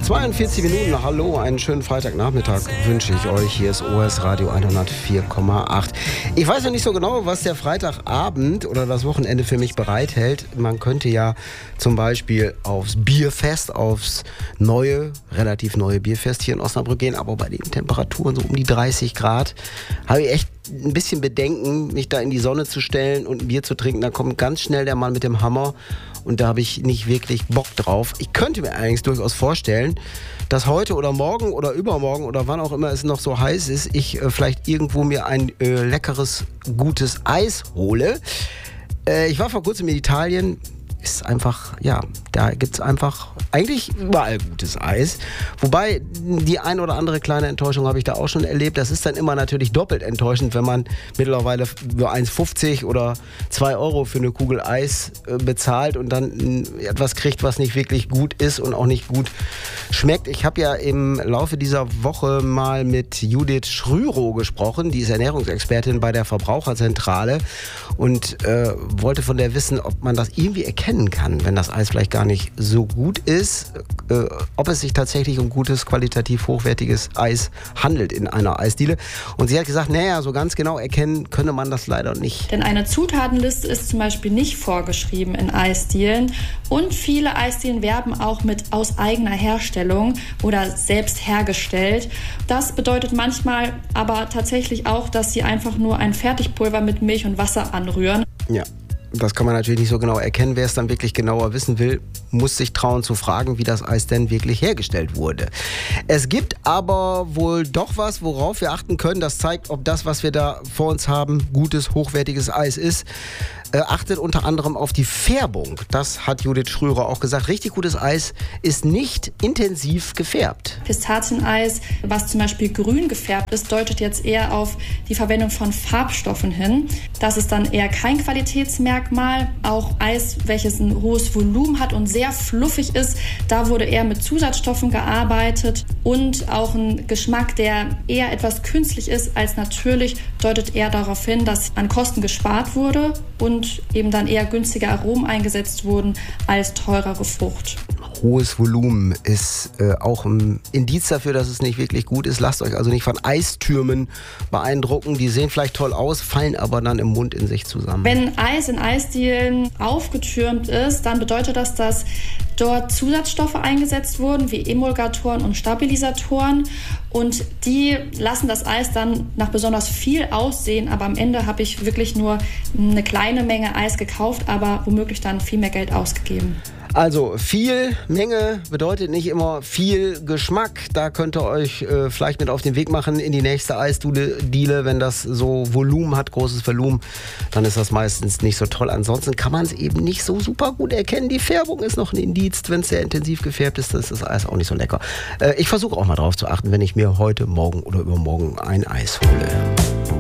42 Minuten. Hallo, einen schönen Freitagnachmittag wünsche ich euch. Hier ist OS Radio 104,8. Ich weiß noch nicht so genau, was der Freitagabend oder das Wochenende für mich bereithält. Man könnte ja zum Beispiel aufs Bierfest, aufs relativ neue Bierfest hier in Osnabrück gehen. Aber bei den Temperaturen so um die 30 Grad habe ich echt ein bisschen Bedenken, mich da in die Sonne zu stellen und ein Bier zu trinken. Da kommt ganz schnell der Mann mit dem Hammer. Und da habe ich nicht wirklich Bock drauf. Ich könnte mir allerdings durchaus vorstellen, dass heute oder morgen oder übermorgen oder wann auch immer es noch so heiß ist, ich vielleicht irgendwo mir ein leckeres, gutes Eis hole. Ich war vor kurzem in Italien. Ist einfach, ja, da gibt es einfach eigentlich überall gutes Eis. Wobei, die ein oder andere kleine Enttäuschung habe ich da auch schon erlebt. Das ist dann immer natürlich doppelt enttäuschend, wenn man mittlerweile für 1,50 oder 2 Euro für eine Kugel Eis bezahlt und dann etwas kriegt, was nicht wirklich gut ist und auch nicht gut schmeckt. Ich habe ja im Laufe dieser Woche mal mit Judith Schrürow gesprochen. Die ist Ernährungsexpertin bei der Verbraucherzentrale und wollte von der wissen, ob man das irgendwie erkennen kann, wenn das Eis vielleicht gar nicht so gut ist, ob es sich tatsächlich um gutes, qualitativ hochwertiges Eis handelt in einer Eisdiele. Und sie hat gesagt, naja, so ganz genau erkennen könne man das leider nicht. Denn eine Zutatenliste ist zum Beispiel nicht vorgeschrieben in Eisdielen und viele Eisdielen werben auch mit aus eigener Herstellung oder selbst hergestellt. Das bedeutet manchmal aber tatsächlich auch, dass sie einfach nur ein Fertigpulver mit Milch und Wasser anrühren. Ja. Das kann man natürlich nicht so genau erkennen. Wer es dann wirklich genauer wissen will, muss sich trauen zu fragen, wie das Eis denn wirklich hergestellt wurde. Es gibt aber wohl doch was, worauf wir achten können. Das zeigt, ob das, was wir da vor uns haben, gutes, hochwertiges Eis ist. Achtet unter anderem auf die Färbung. Das hat Judith Schrürow auch gesagt. Richtig gutes Eis ist nicht intensiv gefärbt. Pistazieneis, was zum Beispiel grün gefärbt ist, deutet jetzt eher auf die Verwendung von Farbstoffen hin. Das ist dann eher kein Qualitätsmerkmal. Auch Eis, welches ein hohes Volumen hat und sehr fluffig ist, da wurde eher mit Zusatzstoffen gearbeitet. Und auch ein Geschmack, der eher etwas künstlich ist als natürlich, deutet eher darauf hin, dass an Kosten gespart wurde und eben dann eher günstige Aromen eingesetzt wurden als teurere Frucht. Hohes Volumen ist auch ein Indiz dafür, dass es nicht wirklich gut ist. Lasst euch also nicht von Eistürmen beeindrucken. Die sehen vielleicht toll aus, fallen aber dann im Mund in sich zusammen. Wenn Eis in Eisdielen aufgetürmt ist, dann bedeutet das, dass dort Zusatzstoffe eingesetzt wurden, wie Emulgatoren und Stabilisatoren. Und die lassen das Eis dann nach besonders viel aussehen. Aber am Ende habe ich wirklich nur eine kleine Menge Eis gekauft, aber womöglich dann viel mehr Geld ausgegeben. Also viel Menge bedeutet nicht immer viel Geschmack. Da könnt ihr euch vielleicht mit auf den Weg machen in die nächste Eisdiele. Wenn das so Volumen hat, großes Volumen, dann ist das meistens nicht so toll. Ansonsten kann man es eben nicht so super gut erkennen. Die Färbung ist noch ein Indiz. Wenn es sehr intensiv gefärbt ist, dann ist das Eis auch nicht so lecker. Ich versuche auch mal drauf zu achten, wenn ich mir heute, morgen oder übermorgen ein Eis hole.